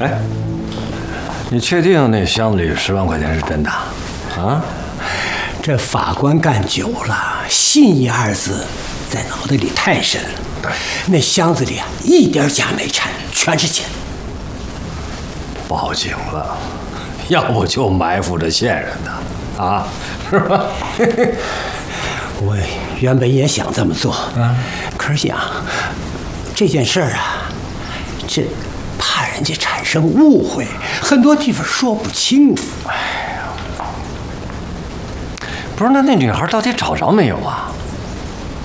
哎，你确定那箱子里10万块钱是真的？啊？ 这法官干久了，信义2字在脑袋里太深了。那箱子里啊，一点假没掺，全是钱。 报警了，要不就埋伏着线人呢，啊，是吧？ 我原本也想这么做，可是想这件事儿啊，这怕人家产生误会，很多地方说不清。 哎呀，不是，那女孩到底找着没有啊？